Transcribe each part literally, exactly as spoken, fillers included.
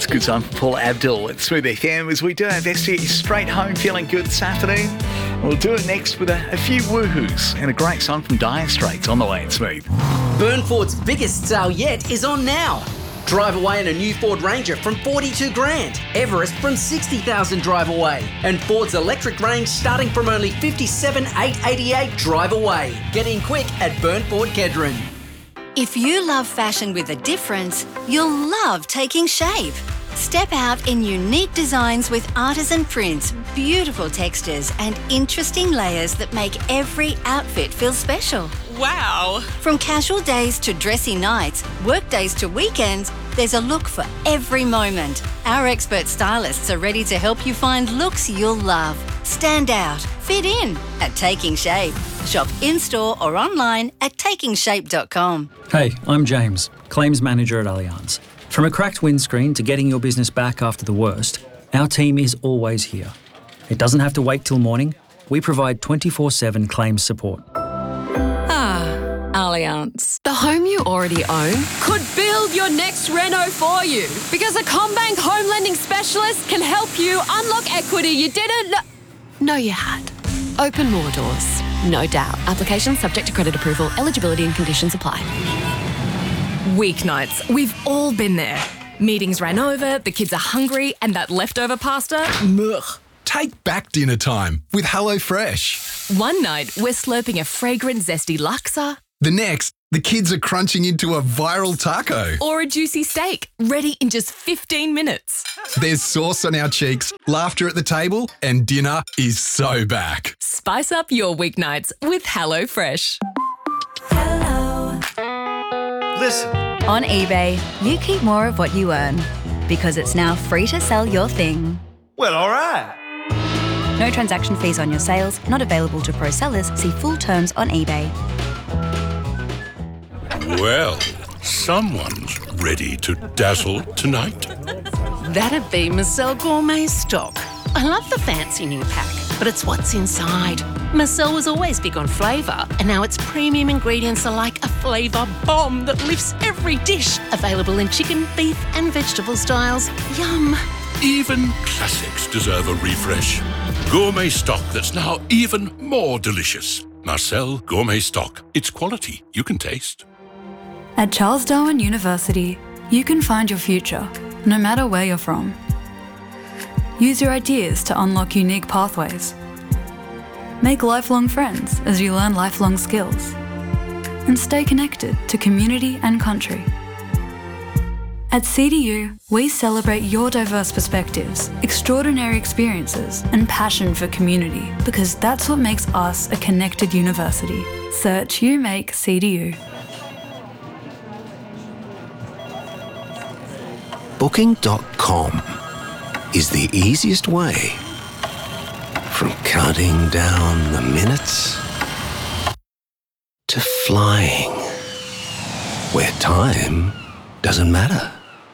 good time for Paul Abdul at Smooth F M as we do our best to get you straight home feeling good this afternoon. We'll do it next with a, a few woohoos and a great song from Dire Straits on the way at Smooth. Burnford's biggest sale yet is on now. Drive away in a new Ford Ranger from forty-two grand. Everest from sixty thousand drive away. And Ford's electric range starting from only fifty-seven thousand eight hundred eighty-eight drive away. Get in quick at Burnford Kedron. If you love fashion with a difference, you'll love Taking Shape. Step out in unique designs with artisan prints, beautiful textures and interesting layers that make every outfit feel special. Wow! From casual days to dressy nights, work days to weekends, there's a look for every moment. Our expert stylists are ready to help you find looks you'll love. Stand out, fit in at Taking Shape. Shop in-store or online at taking shape dot com. Hey, I'm James, Claims Manager at Allianz. From a cracked windscreen to getting your business back after the worst, our team is always here. It doesn't have to wait till morning. We provide twenty-four seven claims support. Ah, Allianz. The home you already own could build your next reno for you because a CommBank home lending specialist can help you unlock equity you didn't know, know you had. Open more doors, no doubt. Application subject to credit approval. Eligibility and conditions apply. Weeknights, we've all been there. Meetings ran over, the kids are hungry, and that leftover pasta, mugh. Take back dinner time with HelloFresh. One night, we're slurping a fragrant, zesty laksa. The next, the kids are crunching into a viral taco. Or a juicy steak, ready in just fifteen minutes. There's sauce on our cheeks, laughter at the table, and dinner is so back. Spice up your weeknights with HelloFresh. Hello. Listen. On eBay, you keep more of what you earn because it's now free to sell your thing. Well, all right. No transaction fees on your sales, not available to pro sellers. See full terms on eBay. Well, someone's ready to dazzle tonight. That'd be Marcel Gourmet Stock. I love the fancy new pack, but it's what's inside. Marcel was always big on flavour, and now its premium ingredients are like a flavour bomb that lifts every dish. Available in chicken, beef and vegetable styles. Yum. Even classics deserve a refresh. Gourmet stock that's now even more delicious. Marcel Gourmet Stock. It's quality you can taste. At Charles Darwin University, you can find your future, no matter where you're from. Use your ideas to unlock unique pathways. Make lifelong friends as you learn lifelong skills. And stay connected to community and country. At C D U, we celebrate your diverse perspectives, extraordinary experiences, and passion for community because that's what makes us a connected university. Search You Make C D U. Booking dot com is the easiest way from counting down the minutes to flying where time doesn't matter.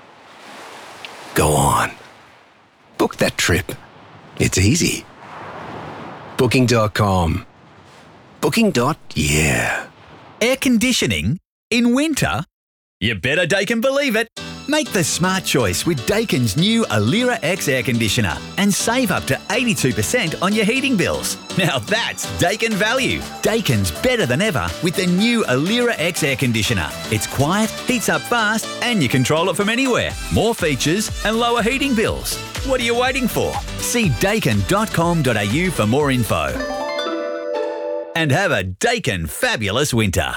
Go on. Book that trip. It's easy. Booking dot com. Booking. Yeah. Air conditioning in winter? You better Daikin believe it. Make the smart choice with Daikin's new Alira X air conditioner and save up to eighty-two percent on your heating bills. Now that's Daikin value. Daikin's better than ever with the new Alira X air conditioner. It's quiet, heats up fast, and you control it from anywhere. More features and lower heating bills. What are you waiting for? See daikin dot com dot a u for more info. And have a Daikin fabulous winter.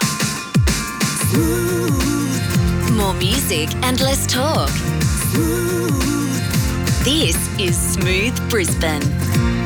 More music and less talk. This is Smooth Brisbane.